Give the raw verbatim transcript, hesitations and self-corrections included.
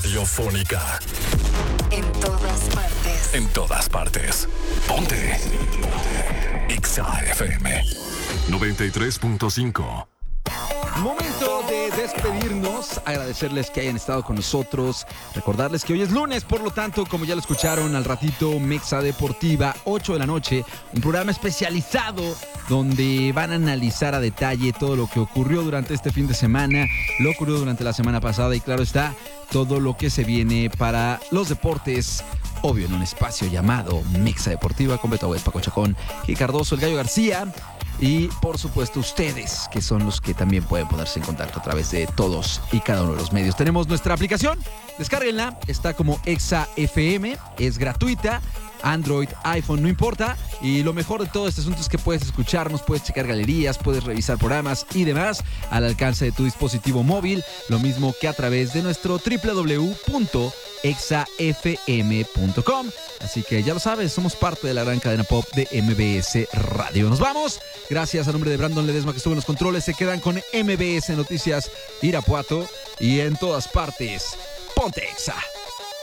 radiofónica. En todas partes. En todas partes. Ponte. Exa F M noventa y tres punto cinco. Momento de despedirnos, agradecerles que hayan estado con nosotros, recordarles que hoy es lunes, por lo tanto, como ya lo escucharon al ratito, Mexa Deportiva, ocho de la noche, un programa especializado donde van a analizar a detalle todo lo que ocurrió durante este fin de semana, lo ocurrió durante la semana pasada y claro está, todo lo que se viene para los deportes, obvio en un espacio llamado Mexa Deportiva, con Beto Agüez, Paco Chacón y Cardoso, el Gallo García. Y por supuesto ustedes, que son los que también pueden ponerse en contacto a través de todos y cada uno de los medios. Tenemos nuestra aplicación, descárguenla, está como Exa F M, es gratuita, Android, iPhone, no importa. Y lo mejor de todo este asunto es que puedes escucharnos, puedes checar galerías, puedes revisar programas y demás al alcance de tu dispositivo móvil, lo mismo que a través de nuestro doble u doble u doble u punto exa f m punto com. Así que ya lo sabes, somos parte de la gran cadena pop de M B S Radio. Nos vamos. Gracias a nombre de Brandon Ledesma que estuvo en los controles. Se quedan con M B S Noticias Irapuato y en todas partes. Ponte Exa.